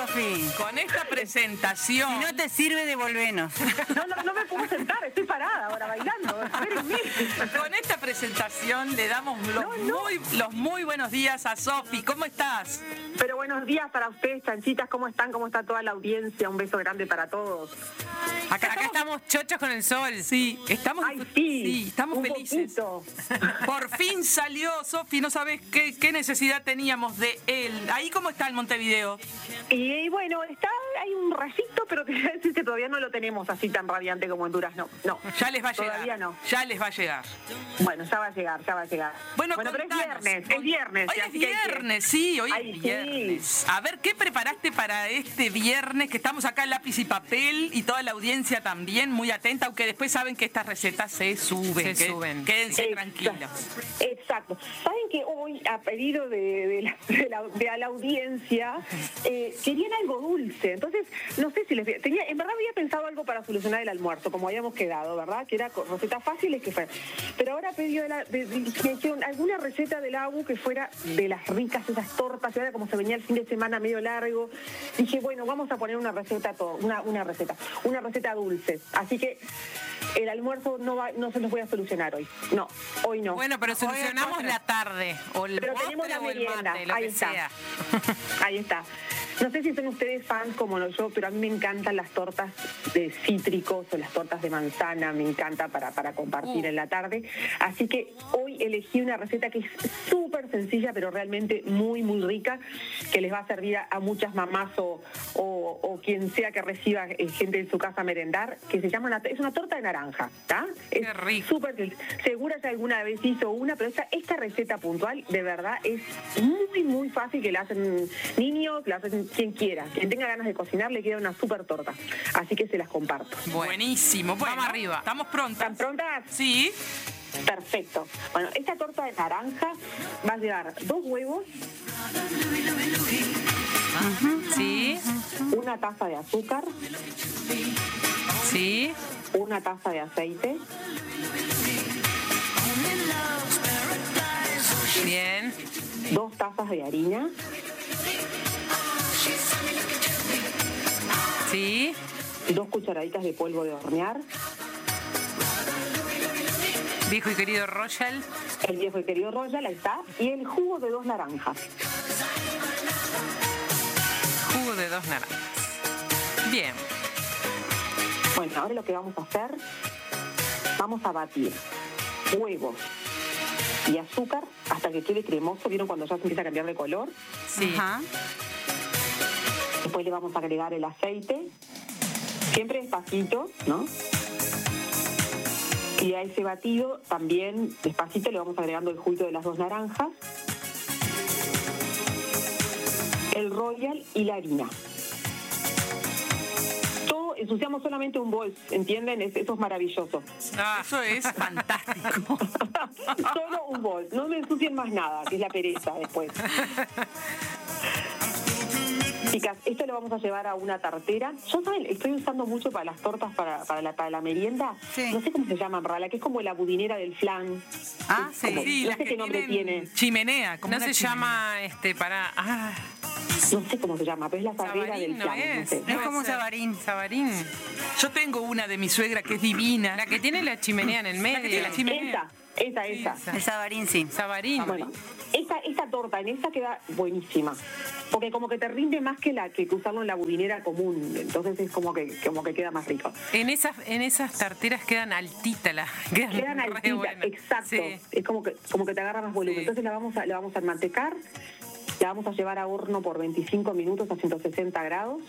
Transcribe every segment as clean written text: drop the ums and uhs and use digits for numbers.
Sofi. Con esta presentación. Si no te sirve, devolvenos. No me puedo sentar, estoy parada ahora bailando. Espérenme. Con esta presentación le damos los muy buenos días a Sofi. ¿Cómo estás? Pero buenos días para ustedes, chanchitas. ¿Cómo están? ¿Cómo está toda la audiencia? Un beso grande para todos. Acá estamos chochos con el sol. Sí, estamos, Ay, sí, estamos un felices. poquito. Por fin salió, Sofi. No sabés qué necesidad teníamos de él. Ahí, ¿cómo está el Montevideo? Y bueno, hay un rayito, pero te voy a decir que todavía no lo tenemos así tan radiante como en Durazno. No, Ya les va a llegar. todavía no. Ya les va a llegar. Bueno, ya va a llegar. Bueno, pero contanos. es viernes. Hoy es así que hay que- viernes, sí, hoy Ay, es sí. viernes. A ver, ¿qué preparaste para este viernes? Que estamos acá en lápiz y papel y toda la audiencia también muy atenta, aunque después saben que estas recetas se suben. Quédense tranquilos. Exacto. Saben que hoy, a pedido de la audiencia, querían algo dulce. Entonces, no sé si en verdad había pensado algo para solucionar el almuerzo, como habíamos quedado, ¿verdad? Que era con recetas fáciles que fue. Pero ahora pedido me dijeron alguna receta del ABU que fuera de las ricas, esas tortas, y ahora como se venía el fin de semana medio largo, dije, bueno, vamos a poner una receta dulce. Así que el almuerzo no se los voy a solucionar hoy. No, hoy no. Bueno, pero solucionamos la tarde o el Pero tenemos postre la o el merienda. mate, lo Ahí que está. sea. Ahí está. No sé si son ustedes fans como yo, pero a mí me encantan las tortas de cítricos o las tortas de manzana, me encanta para compartir en la tarde. Así que hoy elegí una receta que es súper sencilla, pero realmente muy, muy rica, que les va a servir a muchas mamás o quien sea que reciba gente en su casa a merendar, que se llama es una torta de naranja, ¿está? Qué rico. Súper, segura que alguna vez hizo una, pero esta receta puntual de verdad es muy, muy fácil, que la hacen niños, la hacen quien quiera. Quien tenga ganas de cocinar le queda una súper torta. Así que se las comparto. Buenísimo. Bueno, Vamos arriba. ¿Estamos prontas? ¿Están prontas? Sí. Perfecto. Bueno, esta torta de naranja va a llevar 2 huevos, Sí, una taza de azúcar, sí. una taza de aceite, Bien. 2 tazas de harina, Sí. 2 cucharaditas de polvo de hornear, Viejo y querido Royal. el viejo y querido Royal, ahí está, y el jugo de 2 naranjas. Jugo de 2 naranjas. Bien. Bueno, ahora lo que vamos a hacer, vamos a batir huevos y azúcar hasta que quede cremoso. ¿Vieron cuando ya se empieza a cambiar de color? Sí. Ajá. Después le vamos a agregar el aceite, siempre despacito, ¿no? Y a ese batido también despacito le vamos agregando el juguito de las 2 naranjas, el Royal y la harina. Todo, ensuciamos solamente un bol, ¿entienden? Eso es maravilloso. Eso es fantástico. Solo un bol, no me ensucien más nada, que es la pereza después. Chicas, esto lo vamos a llevar a una tartera. Yo, ¿saben? Estoy usando mucho para las tortas, para la merienda. Sí. No sé cómo se llama, para la que es como la budinera del flan. Ah, Es como- sí. no las sé qué nombre tiene. Chimenea. Como No una se chimenea. llama, No sé cómo se llama, pero es la sabrera del Sabarín, ¿no flan. No es? sé. Es Debe como ser. Sabarín. Sabarín. Yo tengo una de mi suegra que es divina. La que tiene la chimenea en el La que tiene medio. la chimenea. Esa. El Sabarín, sí. Sabarín. Bueno, esta torta en esta queda buenísima. Porque como que te rinde más que usarlo en la budinera común. Entonces es como que queda más rico. En esas tarteras quedan altitas Quedan re altitas, buenas. exacto. Sí. Es como que te agarra más volumen. Sí. Entonces la vamos a enmantecar, la vamos a llevar a horno por 25 minutos a 160 grados.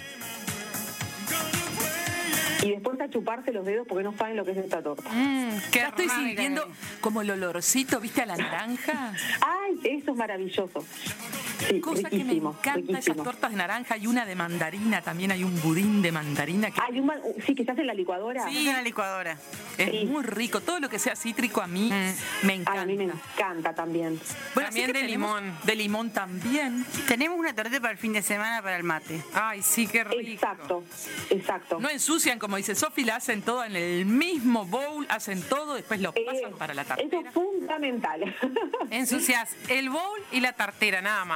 Y después a chuparse los dedos porque no saben lo que es esta torta. Qué Ya estoy rica. sintiendo como el olorcito, ¿viste? A la naranja. ¡Ay! Eso es maravilloso. Sí, Cosa que me riquísimo, encanta, esas riquísimo. tortas de naranja. Hay una de mandarina, también hay un budín de mandarina que Sí, que se hace en la licuadora. Sí. Es una licuadora. es Sí. muy rico. Todo lo que sea cítrico a mí me Ay, encanta. a mí me encanta también. Bueno, También así que de tenemos limón. De limón también. Tenemos una torta para el fin de semana para el mate. Ay, sí, qué rico. Exacto. No ensucian, como dice Sofi, la hacen todo en el mismo bowl, hacen todo, después lo pasan para la Eso tartera. es fundamental. Ensucias el bowl y la tartera, nada más.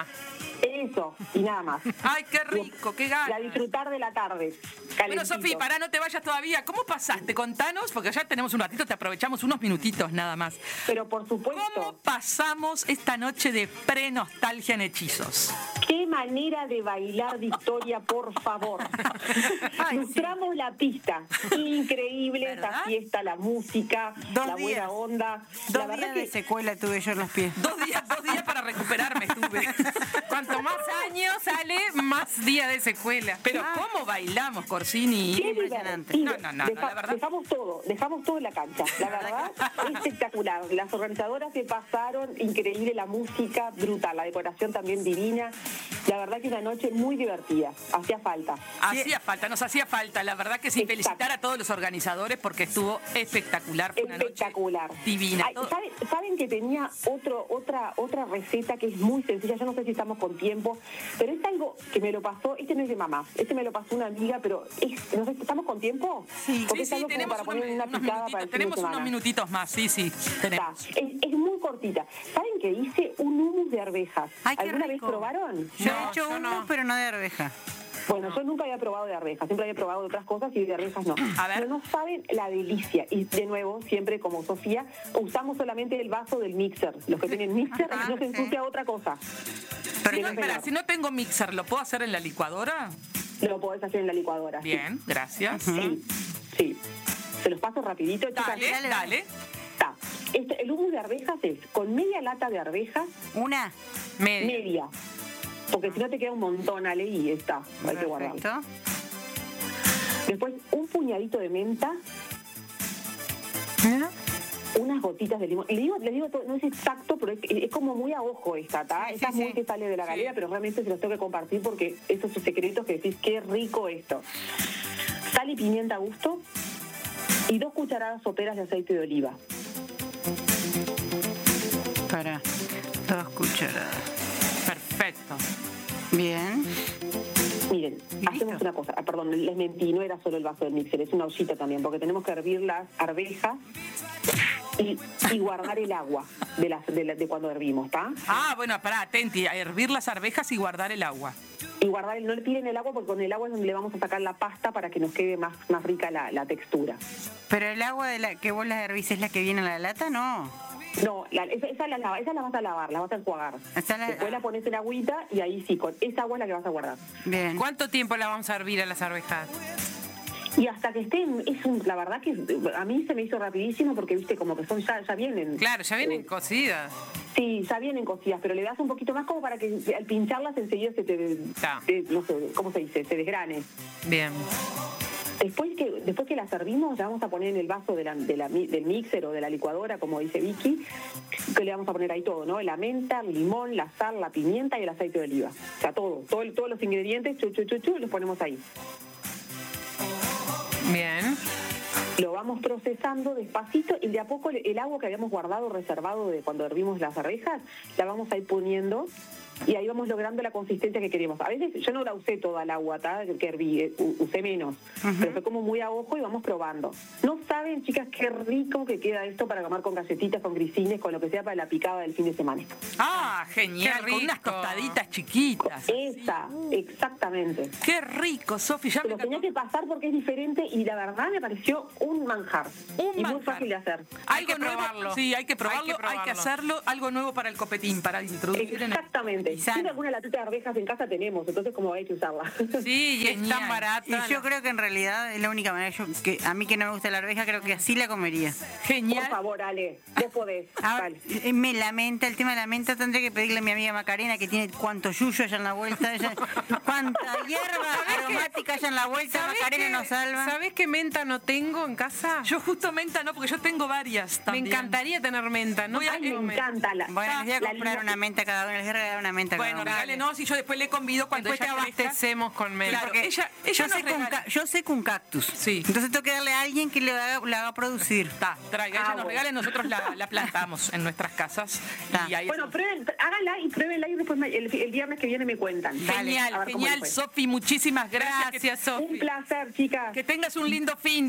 Eso, y nada más. Ay, qué rico, qué Y ganas. a disfrutar de la tarde. Bueno, Sofi, pará, no te vayas todavía. ¿Cómo pasaste? Contanos, porque ya tenemos un ratito, te aprovechamos unos minutitos nada más. Pero por supuesto. ¿Cómo pasamos esta noche de pre-nostalgia en Hechizos? Qué manera de bailar, Victoria, por favor. Lustramos la pista. Increíble ¿verdad? esa fiesta, la música, Dos la días. buena onda. La Dos verdad días que de secuela tuve yo en los pies. 2 días para recuperarme estuve. Cuanto más años sale, más días de secuela. Pero ¿cómo bailamos, Corsini? qué impresionante. divertido. No, la verdad. Dejamos todo en la cancha. La verdad, espectacular. Las organizadoras se pasaron, increíble la música, brutal, la decoración también divina. La verdad que una noche muy divertida. Hacía falta. Nos hacía falta. La verdad que sí, Exacto. felicitar a todos los organizadores porque estuvo espectacular. Fue una Espectacular. noche divina. Ay, ¿saben que tenía otra receta que es muy sencilla? Yo no sé si estamos con tiempo, pero es algo que me lo pasó, este no es de mamá, este me lo pasó una amiga, pero no sé, ¿estamos con tiempo? Sí. Porque Sí, es algo como tenemos para poner en una unos picada minutitos, para el fin de tenemos unos semana. minutitos más, sí, Está. tenemos. Es muy cortita. ¿Saben que hice un hummus de arvejas? Ay, qué ¿Alguna rico. vez probaron? Yo No, he hecho yo uno, no. pero no de arveja. Bueno, yo nunca había probado de arvejas, siempre había probado de otras cosas y de arvejas no. A ver. Pero no saben la delicia. Y de nuevo, siempre como Sofía, usamos solamente el vaso del mixer. Los que tienen mixer, no se ensucia otra cosa. Pero Bien, espera, señor. si no tengo mixer, ¿lo puedo hacer en la licuadora? Lo podés hacer en la licuadora. Bien, gracias. Sí, sí. Se los paso rapidito, chicas. Dale. Está. El hummus de arvejas es con media lata de arvejas, Una. media. Porque si no te queda un montón, Ale, y está. Hay que guardarlo. Perfecto. Después, un puñadito de menta, unas gotitas de limón. Le digo todo, no es exacto, pero es como muy a ojo esta, ¿tá? Sí, Esta sí, muy sí. que sale de la galera, Sí. pero realmente se los tengo que compartir porque esos son secretos que decís, qué rico esto. Sal y pimienta a gusto y 2 cucharadas soperas de aceite de oliva. Para 2 cucharadas. Perfecto. Bien. Miren, ¿Y hacemos listo? una cosa. Perdón, les mentí, no era solo el vaso del mixer, es una ollita también, porque tenemos que hervir las arvejas y guardar el agua de cuando hervimos, ¿está? Ah, bueno, pará, atenti, a hervir las arvejas y guardar el agua. Y guardar, no le tiren el agua porque con el agua es donde le vamos a sacar la pasta para que nos quede más rica la textura. Pero el agua de la que vos la hervís es la que viene en la lata, no. No, esa la vas a lavar, la vas a enjuagar. Después la pones en agüita y ahí sí, con esa agua es la que vas a guardar. Bien. ¿Cuánto tiempo la vamos a hervir a las arvejas? Y hasta que estén, la verdad que a mí se me hizo rapidísimo porque viste como que son ya vienen. Claro, ya vienen cocidas. Sí, ya vienen cocidas, pero le das un poquito más como para que al pincharlas enseguida se Ta. no sé, ¿cómo se dice? Se desgrane. Bien. Después que las servimos, la vamos a poner en el vaso del mixer o de la licuadora, como dice Vicky, que le vamos a poner ahí todo, ¿no? La menta, el limón, la sal, la pimienta y el aceite de oliva. O sea, todos los ingredientes, los ponemos ahí. Bien. Lo vamos procesando despacito y de a poco el agua que habíamos guardado, reservado de cuando hervimos las arvejas, la vamos a ir poniendo y ahí vamos logrando la consistencia que queremos. A veces yo no la usé toda el agua, ¿tá? Que herví, usé menos, pero fue como muy a ojo y vamos probando. No saben, chicas, qué rico que queda esto para comer con galletitas, con grisines, con lo que sea para la picada del fin de semana. Ah, genial, Qué con unas rico. tostaditas chiquitas. Esa, exactamente. Qué rico, Sofi, ya Se me lo tenía encantó. que pasar porque es diferente y la verdad me pareció un manjar. Un y muy manjar. fácil de hacer. Hay que Algo nuevo, probarlo. sí, hay que probarlo, Hay que hay que probarlo. hacerlo, algo nuevo para el copetín, para introducir en el... Exactamente. Y sano. Si alguna latita de arvejas en casa tenemos, entonces como hay que usarla. Sí, y es Genial. tan barata. Y yo creo que en realidad es la única manera, a mí que no me gusta la arveja, creo que así la comería. Por Genial. favor, Ale, vos podés. Ahora, Dale. me lamenta, el tema de la menta tendré que pedirle a mi amiga Macarena, que tiene cuánto yuyo allá en la vuelta, cuánta hierba aromática allá en la vuelta, Macarena nos salva. ¿Sabés qué menta no tengo en casa? Yo justo menta no, porque yo tengo varias Me también. encantaría tener menta, ¿no? Voy a- Ay, me tengo menta. encanta la. Bueno, les voy a la comprar línea- una menta cada uno, les voy a regalar una menta cada Bueno, uno. regálenos y yo después le convido cuando Después te ella crezca. abastecemos con menta. Claro, Porque ella yo, nos seco un regala. yo seco un cactus. Sí. Entonces tengo que darle a alguien que le haga producir. Está, traiga, ella nos bueno. regala y nosotros la plantamos en nuestras casas. Ta. Y ahí Bueno, háganla y pruébenla y después el viernes que viene me cuentan. genial, A ver cómo genial, les fue. Sofi, muchísimas gracias. Gracias, Sofi. Un placer, chicas. Que tengas un lindo fin de.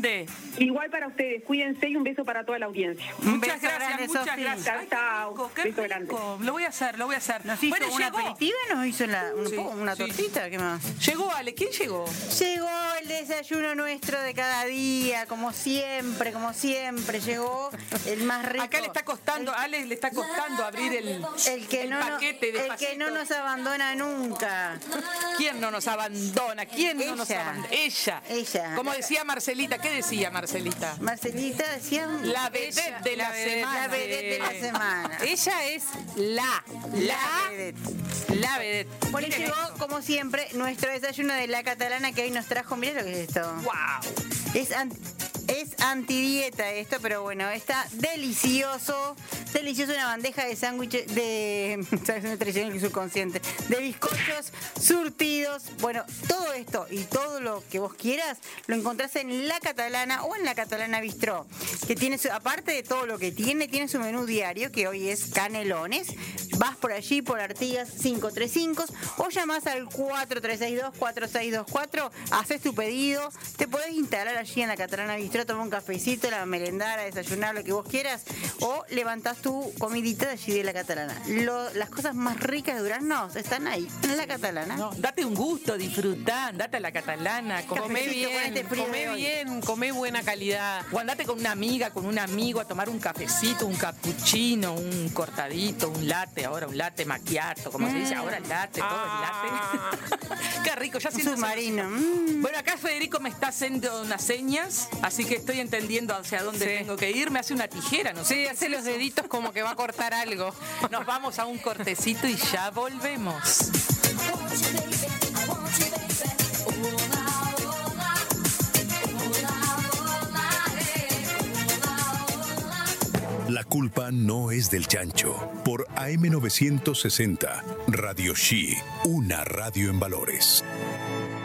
Igual para ustedes, cuídense y un beso para toda la audiencia. Muchas beso gracias, grande, muchas Sofi. gracias. Chao. Qué Beso grande. rico. Lo voy a hacer. Nos hizo Bueno, una llegó. aperitiva y nos hizo Sí, una sí. tortita, ¿qué más? Llegó Ale, ¿quién llegó? Llegó el desayuno nuestro de cada día, como siempre, llegó el más rico. Acá le está costando, Ale le está costando abrir el paquete de el que no nos abandona nunca. ¿Quién no nos abandona? ¿Quién no nos Ella. abandona? Ella. Como decía Marcelita, ¿qué decía Marcelita? Marcelita decía La vedette de la semana. la vedette de la semana. Ella es la vedette. Bueno, y llegó, como siempre, nuestro desayuno de la catalana que hoy nos trajo. Mirá lo que es esto. ¡Wow! Es antidieta esto, pero bueno, está delicioso. Delicioso, una bandeja de sándwiches de... ¿Sabes? Me traicionó el subconsciente. De bizcochos surtidos. Bueno, todo esto y todo lo que vos quieras lo encontrás en La Catalana o en La Catalana Bistró. Que tiene aparte de todo lo que tiene su menú diario, que hoy es canelones. Vas por allí, por Artigas 535, o llamás al 4362-4624, haces tu pedido, te podés instalar allí en La Catalana Bistró, tomar un cafecito, la merendar, a desayunar, lo que vos quieras, o levantás tu comidita de allí de La Catalana. Las cosas más ricas de Durazno están ahí, en La Catalana. No, date un gusto, disfrutá, andate a La Catalana, Comé Cafecito con bien, este frío de comé hoy. bien, comé buena calidad. o andate con una amiga, con un amigo a tomar un cafecito, un cappuccino, un cortadito, un latte, ahora un latte macchiato, como se dice ahora, el latte, todo el latte. Qué rico, ya siento Submarino. Bueno, acá Federico me está haciendo unas señas, así que estoy entendiendo hacia dónde Sí. tengo que ir. Me hace una tijera, no sé. Sí, hace los deditos como que va a cortar algo. Nos vamos a un cortecito y ya volvemos. La culpa no es del chancho. Por AM960, Radio Shi, una radio en valores.